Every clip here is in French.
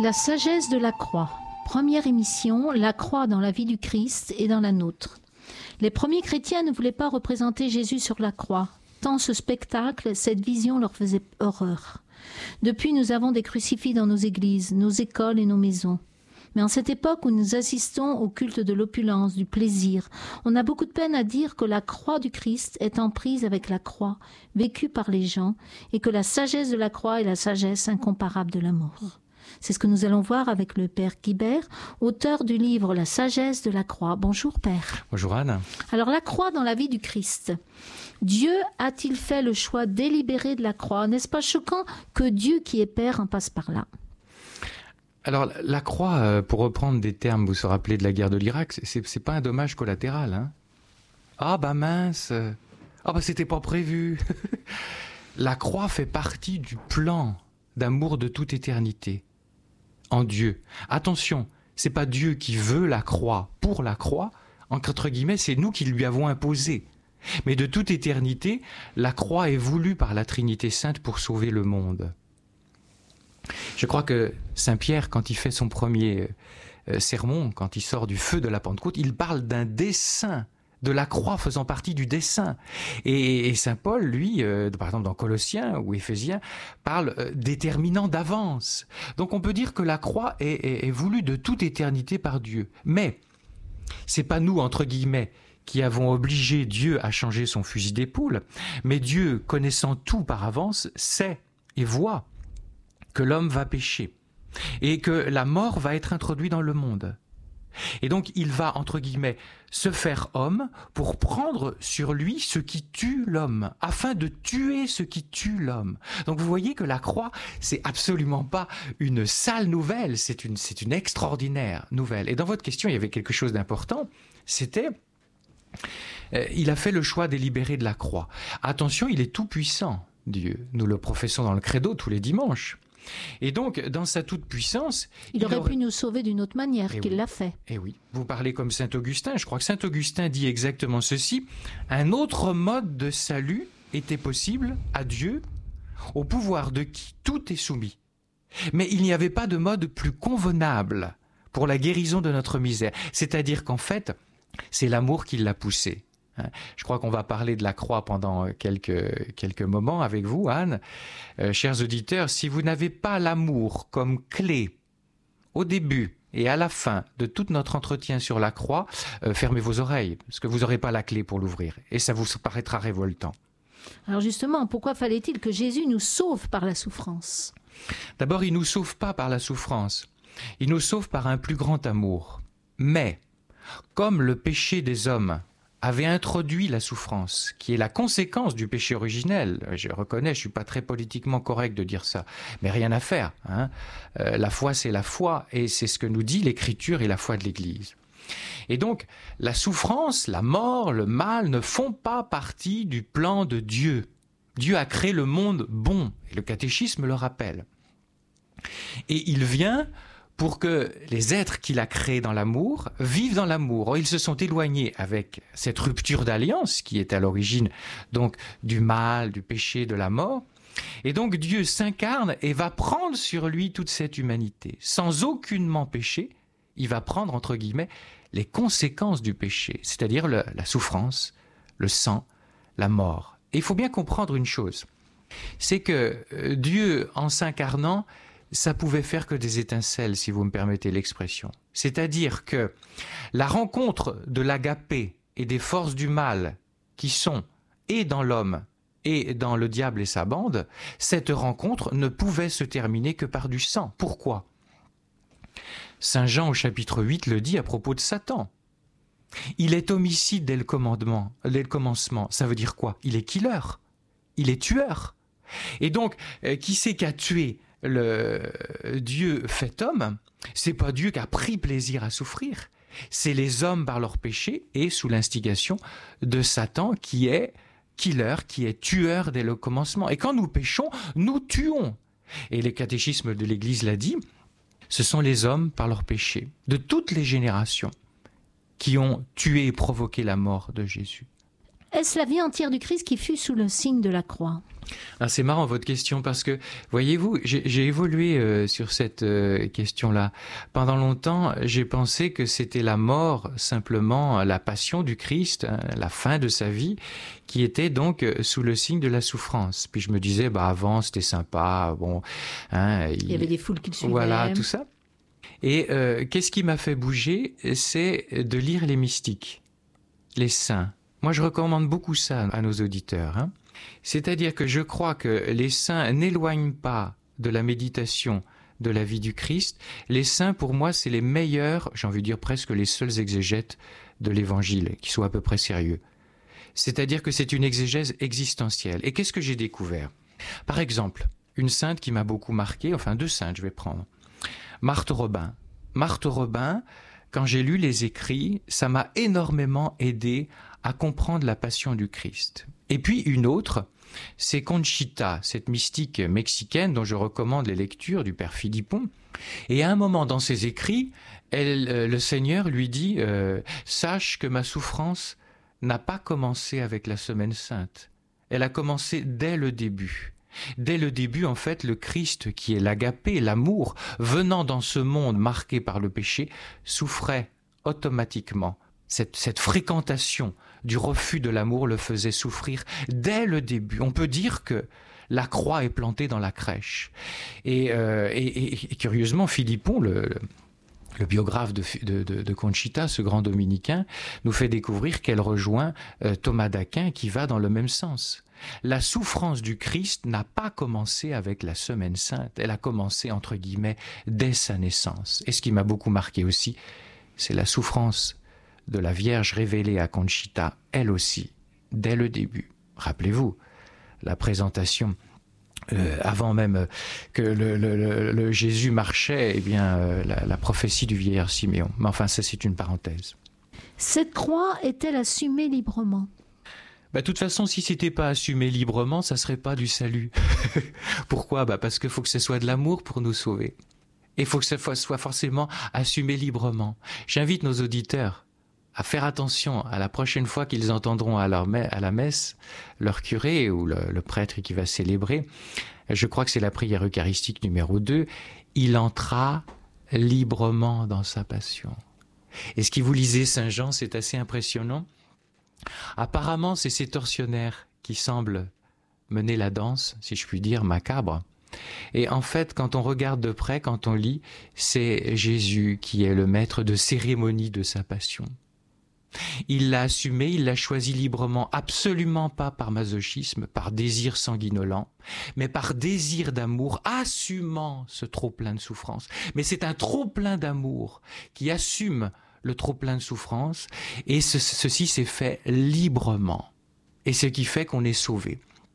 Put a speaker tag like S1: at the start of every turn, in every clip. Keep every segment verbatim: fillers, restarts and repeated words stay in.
S1: La sagesse de la croix. Première émission, la croix dans la vie du Christ et dans la nôtre. Les premiers chrétiens ne voulaient pas représenter Jésus sur la croix, tant ce spectacle, cette vision leur faisait horreur. Depuis, nous avons des crucifix dans nos églises, nos écoles et nos maisons. Mais en cette époque où nous assistons au culte de l'opulence, du plaisir, on a beaucoup de peine à dire que la croix du Christ est en prise avec la croix, vécue par les gens, et que la sagesse de la croix est la sagesse incomparable de l'amour. C'est ce que nous allons voir avec le Père Guibert, auteur du livre La sagesse de la croix. Bonjour Père.
S2: Bonjour Anne.
S1: Alors la croix dans la vie du Christ. Dieu a-t-il fait le choix délibéré de la croix? N'est-ce pas choquant que Dieu qui est Père en passe par là?
S2: Alors la croix, pour reprendre des termes, vous vous rappelez de la guerre de l'Irak, c'est, c'est pas un dommage collatéral. Hein. Ah bah mince, ah bah c'était pas prévu. La croix fait partie du plan d'amour de toute éternité en Dieu. Attention, c'est pas Dieu qui veut la croix pour la croix, entre guillemets, c'est nous qui lui avons imposé. Mais de toute éternité, la croix est voulue par la Trinité Sainte pour sauver le monde. Je crois que Saint Pierre, quand il fait son premier euh, sermon, quand il sort du feu de la Pentecôte, il parle d'un dessein, de la croix faisant partie du dessein. Et, et Saint Paul, lui, euh, par exemple dans Colossiens ou Éphésiens, parle euh, déterminant d'avance. Donc on peut dire que la croix est, est, est voulue de toute éternité par Dieu. Mais c'est pas nous, entre guillemets, qui avons obligé Dieu à changer son fusil d'épaule, mais Dieu, connaissant tout par avance, sait et voit que l'homme va pécher et que la mort va être introduite dans le monde. Et donc il va, entre guillemets, se faire homme pour prendre sur lui ce qui tue l'homme, afin de tuer ce qui tue l'homme. Donc vous voyez que la croix, c'est absolument pas une sale nouvelle, c'est une, c'est une extraordinaire nouvelle. Et dans votre question, il y avait quelque chose d'important, c'était... Euh, il a fait le choix délibéré de la croix. Attention, il est tout puissant, Dieu. Nous le professons dans le credo tous les dimanches. Et donc, dans sa toute-puissance...
S1: Il, il aurait, aurait pu nous sauver d'une autre manière, et qu'il
S2: oui.
S1: l'a fait.
S2: Et oui, vous parlez comme saint Augustin. Je crois que saint Augustin dit exactement ceci. Un autre mode de salut était possible à Dieu, au pouvoir de qui tout est soumis. Mais il n'y avait pas de mode plus convenable pour la guérison de notre misère. C'est-à-dire qu'en fait, c'est l'amour qui l'a poussé. Je crois qu'on va parler de la croix pendant quelques, quelques moments avec vous, Anne. Euh, chers auditeurs, si vous n'avez pas l'amour comme clé au début et à la fin de tout notre entretien sur la croix, euh, fermez vos oreilles, parce que vous n'aurez pas la clé pour l'ouvrir, et ça vous paraîtra révoltant.
S1: Alors justement, pourquoi fallait-il que Jésus nous sauve par la souffrance?
S2: D'abord, il ne nous sauve pas par la souffrance, il nous sauve par un plus grand amour. Mais, comme le péché des hommes avait introduit la souffrance, qui est la conséquence du péché originel. Je reconnais, je ne suis pas très politiquement correct de dire ça, mais rien à faire. Hein. Euh, la foi, c'est la foi, et c'est ce que nous dit l'Écriture et la foi de l'Église. Et donc, la souffrance, la mort, le mal ne font pas partie du plan de Dieu. Dieu a créé le monde bon, et le catéchisme le rappelle. Et il vient pour que les êtres qu'il a créés dans l'amour vivent dans l'amour. Or, ils se sont éloignés avec cette rupture d'alliance qui est à l'origine donc du mal, du péché, de la mort. Et donc Dieu s'incarne et va prendre sur lui toute cette humanité. Sans aucunement péché, il va prendre, entre guillemets, les conséquences du péché, c'est-à-dire le, la souffrance, le sang, la mort. Et il faut bien comprendre une chose, c'est que euh, Dieu, en s'incarnant, ça pouvait faire que des étincelles, si vous me permettez l'expression. C'est-à-dire que la rencontre de l'agapé et des forces du mal qui sont et dans l'homme et dans le diable et sa bande, cette rencontre ne pouvait se terminer que par du sang. Pourquoi ? Saint Jean au chapitre huit le dit à propos de Satan. Il est homicide dès le commandement, dès le commencement. Ça veut dire quoi ? Il est killer, il est tueur. Et donc, euh, qui c'est qui a tué le Dieu fait homme? C'est pas Dieu qui a pris plaisir à souffrir, c'est les hommes par leur péché et sous l'instigation de Satan qui est killer, qui est tueur dès le commencement. Et quand nous péchons, nous tuons. Et le catéchisme de l'Église l'a dit, ce sont les hommes par leur péché, de toutes les générations, qui ont tué et provoqué la mort de Jésus.
S1: Est-ce la vie entière du Christ qui fut sous le signe de la croix?
S2: Ah, c'est marrant votre question parce que, voyez-vous, j'ai, j'ai évolué euh, sur cette euh, question-là. Pendant longtemps, j'ai pensé que c'était la mort, simplement la passion du Christ, hein, la fin de sa vie, qui était donc euh, sous le signe de la souffrance. Puis je me disais, bah avant c'était sympa, bon, hein, il...
S1: il y avait des foules qui le suivaient.
S2: Voilà, tout ça. Et euh, qu'est-ce qui m'a fait bouger? C'est de lire les mystiques, les saints. Moi, je recommande beaucoup ça à nos auditeurs, hein. C'est-à-dire que je crois que les saints n'éloignent pas de la méditation de la vie du Christ. Les saints, pour moi, c'est les meilleurs, j'ai envie de dire presque les seuls exégètes de l'Évangile, qui soient à peu près sérieux. C'est-à-dire que c'est une exégèse existentielle. Et qu'est-ce que j'ai découvert? Par exemple, une sainte qui m'a beaucoup marqué, enfin deux saintes, je vais prendre. Marthe Robin. Marthe Robin, quand j'ai lu les écrits, ça m'a énormément aidé à comprendre la passion du Christ. Et puis une autre, c'est Conchita, cette mystique mexicaine dont je recommande les lectures du père Philippon. Et à un moment dans ses écrits, elle, euh, le Seigneur lui dit euh, « Sache que ma souffrance n'a pas commencé avec la Semaine Sainte. Elle a commencé dès le début. » Dès le début, en fait, le Christ, qui est l'agapé, l'amour, venant dans ce monde marqué par le péché, souffrait automatiquement. Cette, cette fréquentation du refus de l'amour le faisait souffrir dès le début. On peut dire que la croix est plantée dans la crèche. Et, euh, et, et, et curieusement, Philippon, le, le, le biographe de, de, de, de Conchita, ce grand dominicain, nous fait découvrir qu'elle rejoint euh, Thomas d'Aquin qui va dans le même sens. La souffrance du Christ n'a pas commencé avec la Semaine Sainte, elle a commencé, entre guillemets, dès sa naissance. Et ce qui m'a beaucoup marqué aussi, c'est la souffrance de la Vierge révélée à Conchita, elle aussi, dès le début. Rappelez-vous, la présentation, euh, avant même que le, le, le, le Jésus marchait, eh bien, euh, la, la prophétie du vieillard Siméon. Mais enfin, ça, c'est une parenthèse.
S1: Cette croix est-elle assumée librement?
S2: Bah, de toute façon, si c'était pas assumé librement, ça serait pas du salut. Pourquoi? Bah, parce qu'il faut que ce soit de l'amour pour nous sauver. Et il faut que ce soit forcément assumé librement. J'invite nos auditeurs à faire attention à la prochaine fois qu'ils entendront à, leur me- à la messe leur curé ou le, le prêtre qui va célébrer. Je crois que c'est la prière eucharistique numéro deux. Il entra librement dans sa passion. Et ce qui vous lisez Saint Jean, c'est assez impressionnant. Apparemment, c'est ces tortionnaires qui semblent mener la danse, si je puis dire, macabre. Et en fait, quand on regarde de près, quand on lit, c'est Jésus qui est le maître de cérémonie de sa passion. Il l'a assumé, il l'a choisi librement, absolument pas par masochisme, par désir sanguinolent, mais par désir d'amour, assumant ce trop-plein de souffrance. Mais c'est un trop-plein d'amour qui assume le trop-plein de souffrance, et ce, ceci s'est fait librement. Et ce qui fait qu'on est sauvé.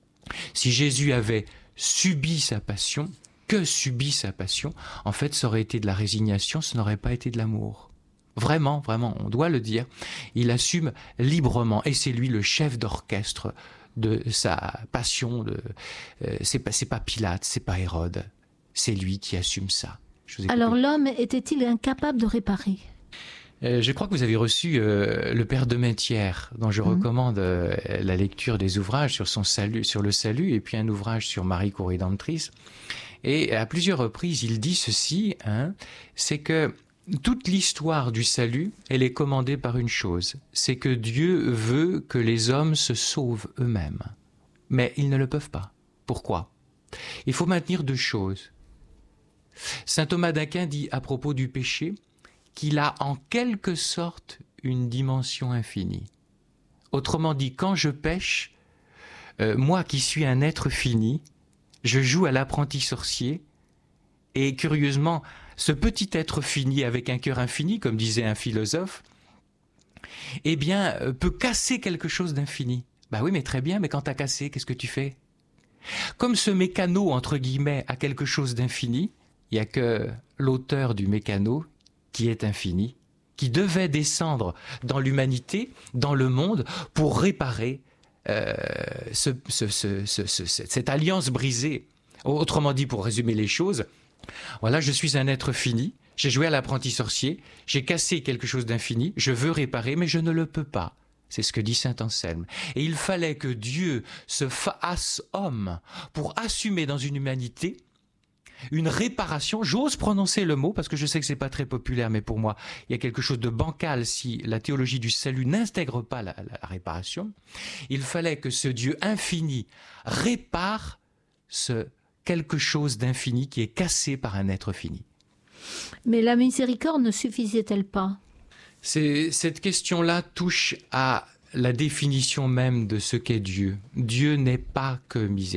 S2: Si Jésus avait subi sa passion, que subit sa passion, en fait, ça aurait été de la résignation, ce n'aurait pas été de l'amour. Vraiment, vraiment, on doit le dire. Il assume librement, et c'est lui le chef d'orchestre de sa passion. De, euh, c'est pas, c'est pas Pilate, c'est pas Hérode, c'est lui qui assume ça.
S1: Alors l'homme était-il incapable de réparer?
S2: Euh, je crois que vous avez reçu euh, le père de Métière, dont je mmh. recommande euh, la lecture des ouvrages sur son salut, sur le salut, et puis un ouvrage sur Marie Corrédentrice. Et à plusieurs reprises, il dit ceci, hein, c'est que toute l'histoire du salut, elle est commandée par une chose, c'est que Dieu veut que les hommes se sauvent eux-mêmes. Mais ils ne le peuvent pas. Pourquoi? Il faut maintenir deux choses. Saint Thomas d'Aquin dit à propos du péché qu'il a en quelque sorte une dimension infinie. Autrement dit, quand je pêche, euh, moi qui suis un être fini, je joue à l'apprenti sorcier, et curieusement, ce petit être fini avec un cœur infini, comme disait un philosophe, eh bien, euh, peut casser quelque chose d'infini. Bah oui, mais très bien, mais quand t'as cassé, qu'est-ce que tu fais? Comme ce mécano, entre guillemets, a quelque chose d'infini, il n'y a que l'auteur du mécano qui est infini, qui devait descendre dans l'humanité, dans le monde, pour réparer euh, ce, ce, ce, ce, ce, cette alliance brisée. Autrement dit, pour résumer les choses, voilà, je suis un être fini, j'ai joué à l'apprenti sorcier, j'ai cassé quelque chose d'infini, je veux réparer, mais je ne le peux pas. C'est ce que dit saint Anselme. Et il fallait que Dieu se fasse homme pour assumer dans une humanité une réparation. J'ose prononcer le mot parce que je sais que c'est pas très populaire, mais pour moi, il y a quelque chose de bancal si la théologie du salut n'intègre pas la, la réparation. Il fallait que ce Dieu infini répare ce quelque chose d'infini qui est cassé par un être fini.
S1: Mais la miséricorde ne suffisait-elle pas ?
S2: C'est, cette question-là touche à la définition même de ce qu'est Dieu. Dieu n'est pas que miséricorde.